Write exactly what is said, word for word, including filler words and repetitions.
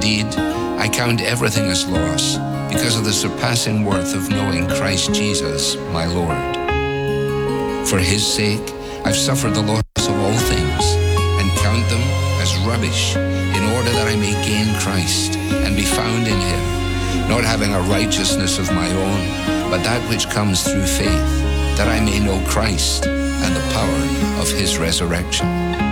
Indeed, I count everything as loss because of the surpassing worth of knowing Christ Jesus, my Lord. For his sake, I've suffered the loss of all things and count them as rubbish in order that I may gain Christ and be found in him, not having a righteousness of my own, but that which comes through faith, that I may know Christ and the power of his resurrection.